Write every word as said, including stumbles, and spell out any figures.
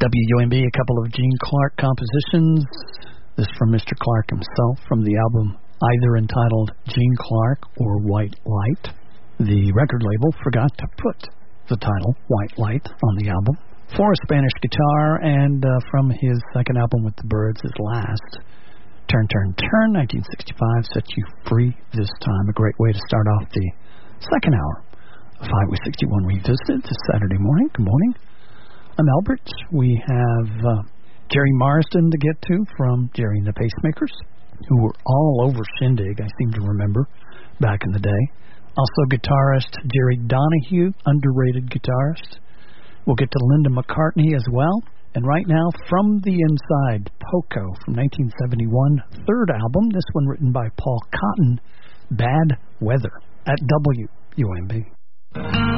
W U M B, a couple of Gene Clark compositions. This from Mister Clark himself from the album either entitled Gene Clark or White Light. The record label forgot to put the title White Light on the album. For a Spanish guitar, and uh, from his second album with the Byrds, his last, Turn, Turn, Turn, nineteen sixty-five, Set You Free This Time. A great way to start off the second hour of Highway sixty-one Revisited this Saturday morning. Good morning. I'm Albert. We have uh, Jerry Marsden to get to from Jerry and the Pacemakers, who were all over Shindig, I seem to remember, back in the day. Also guitarist Jerry Donahue, underrated guitarist. We'll get to Linda McCartney as well. And right now, From the Inside, Poco from nineteen seventy-one, third album, this one written by Paul Cotton, Bad Weather, at W U M B.